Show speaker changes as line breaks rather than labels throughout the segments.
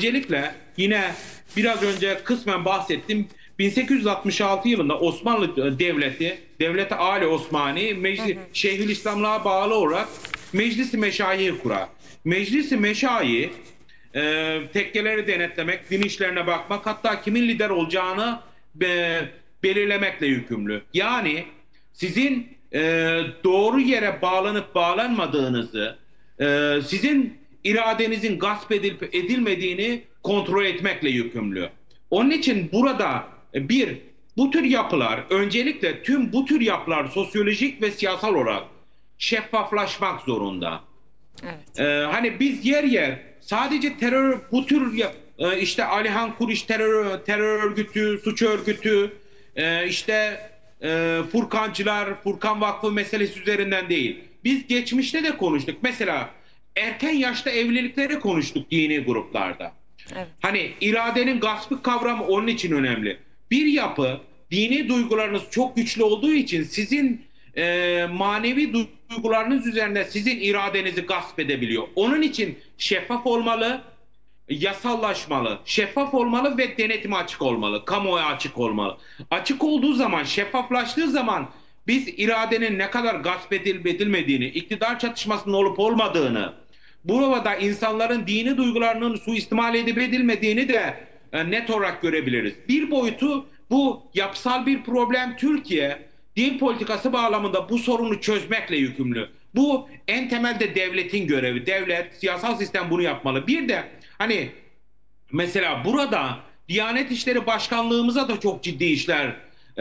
Öncelikle yine biraz önce kısmen bahsettim. 1866 yılında Osmanlı Devleti Ali Osmani Şeyhülislamlığa bağlı olarak Meclis-i Meşayihi kurar. Meclis-i Meşayihi tekkeleri denetlemek, din işlerine bakmak, hatta kimin lider olacağını belirlemekle yükümlü. Yani sizin doğru yere bağlanıp bağlanmadığınızı, sizin iradenizin gasp edilip edilmediğini kontrol etmekle yükümlü. Onun için burada bu tür yapılar, öncelikle tüm bu tür yapılar sosyolojik ve siyasal olarak şeffaflaşmak zorunda.
Evet.
Hani biz yer yer sadece bu tür işte Alihan Kuriş terör örgütü, suç örgütü, işte Furkancılar, Furkan Vakfı meselesi üzerinden değil. Biz geçmişte de konuştuk. Mesela erken yaşta evlilikleri konuştuk dini gruplarda.
Evet.
Hani iradenin gaspı kavramı onun için önemli. Bir yapı dini duygularınız çok güçlü olduğu için sizin manevi duygularınız üzerinde sizin iradenizi gasp edebiliyor. Onun için şeffaf olmalı, yasallaşmalı, şeffaf olmalı ve denetime açık olmalı, kamuoya açık olmalı. Açık olduğu zaman, şeffaflaştığı zaman biz iradenin ne kadar gasp edilip edilmediğini, iktidar çatışmasının olup olmadığını, burada insanların dini duygularının suistimal edip edilmediğini de net olarak görebiliriz. Bir boyutu bu yapısal bir problem. Türkiye din politikası bağlamında bu sorunu çözmekle yükümlü. Bu en temelde devletin görevi. Devlet, siyasal sistem bunu yapmalı. Bir de hani mesela burada Diyanet İşleri Başkanlığımıza da çok ciddi işler,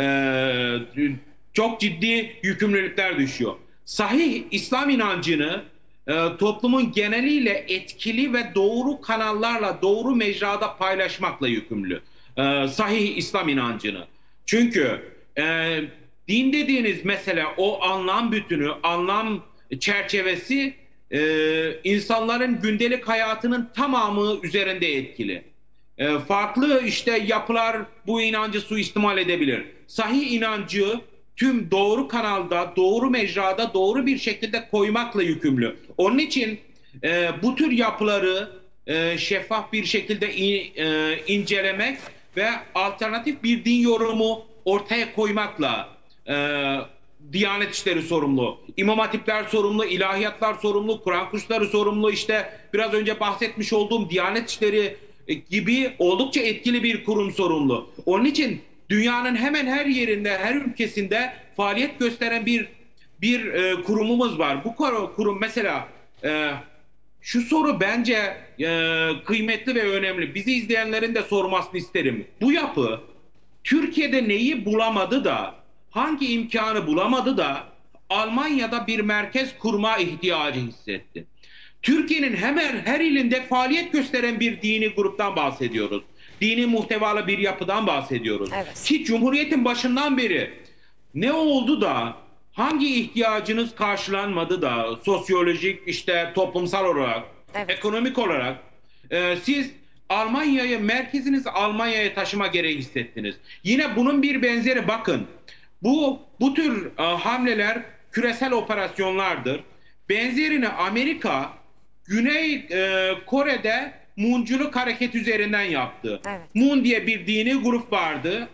çok ciddi yükümlülükler düşüyor. Sahih İslam inancını toplumun geneliyle etkili ve doğru kanallarla, doğru mecrada paylaşmakla yükümlü. Sahih İslam inancını. Çünkü din dediğiniz mesela o anlam bütünü, anlam çerçevesi insanların gündelik hayatının tamamı üzerinde etkili. Farklı işte yapılar bu inancı suistimal edebilir. Sahih inancı tüm doğru kanalda, doğru mecrada, doğru bir şekilde koymakla yükümlü. Onun için bu tür yapıları şeffaf bir şekilde incelemek ve alternatif bir din yorumu ortaya koymakla Diyanet İşleri sorumlu, İmam Hatipler sorumlu, ilahiyatlar sorumlu, Kur'an kursları sorumlu, işte biraz önce bahsetmiş olduğum Diyanet İşleri gibi oldukça etkili bir kurum sorumlu. Onun için dünyanın hemen her yerinde, her ülkesinde faaliyet gösteren bir kurumumuz var. Bu kurum mesela şu soru bence kıymetli ve önemli. Bizi izleyenlerin de sormasını isterim. Bu yapı Türkiye'de neyi bulamadı da, hangi imkanı bulamadı da Almanya'da bir merkez kurma ihtiyacı hissetti? Türkiye'nin hemen her ilinde faaliyet gösteren bir dini gruptan bahsediyoruz. Dini muhtevalı bir yapıdan bahsediyoruz.
Evet.
Ki Cumhuriyet'in başından beri ne oldu da hangi ihtiyacınız karşılanmadı da sosyolojik, işte toplumsal olarak,
evet,
ekonomik olarak siz merkezinizi Almanya'ya taşıma gereği hissettiniz. Yine bunun bir benzeri, bakın bu tür hamleler küresel operasyonlardır. Benzerini Amerika Güney Kore'de Moonculuk hareket üzerinden yaptı.
evet.
Moon diye bir dini grup vardı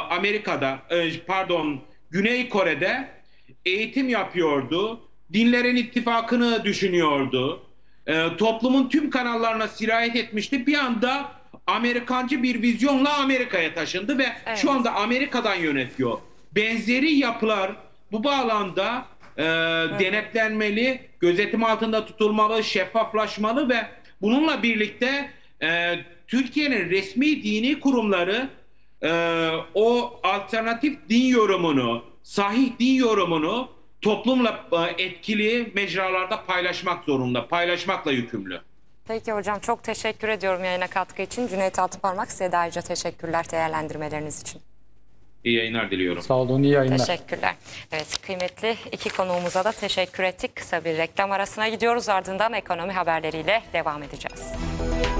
Güney Kore'de eğitim yapıyordu. Dinlerin ittifakını düşünüyordu. Toplumun tüm kanallarına sirayet etmişti. Bir anda Amerikancı bir vizyonla Amerika'ya taşındı ve
Evet.
şu anda Amerika'dan yönetiyor. Benzeri yapılar bu bağlamda denetlenmeli, gözetim altında tutulmalı, şeffaflaşmalı ve bununla birlikte Türkiye'nin resmi dini kurumları o alternatif din yorumunu, sahih din yorumunu toplumla etkili mecralarda paylaşmak zorunda, paylaşmakla yükümlü.
Peki hocam, çok teşekkür ediyorum yayına katkı için. Cüneyt Altıparmak, size de ayrıca teşekkürler değerlendirmeleriniz için.
İyi yayınlar diliyorum.
Sağ olun, iyi yayınlar.
Teşekkürler. Evet, kıymetli iki konuğumuza da teşekkür ettik. Kısa bir reklam arasına gidiyoruz, ardından ekonomi haberleriyle devam edeceğiz.